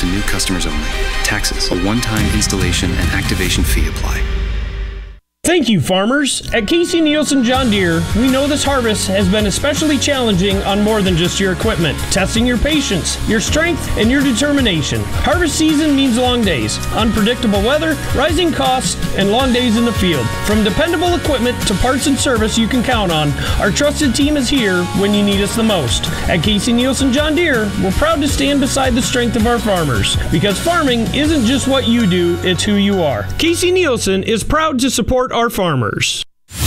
to new customers only. Taxes. A one-time installation and activation fee apply. Thank you, farmers. At Casey Nielsen John Deere, we know this harvest has been especially challenging on more than just your equipment, testing your patience, your strength, and your determination. Harvest season means long days, unpredictable weather, rising costs, and long days in the field. From dependable equipment to parts and service you can count on, our trusted team is here when you need us the most. At Casey Nielsen John Deere, we're proud to stand beside the strength of our farmers, because farming isn't just what you do, it's who you are. Casey Nielsen is proud to support our farmers.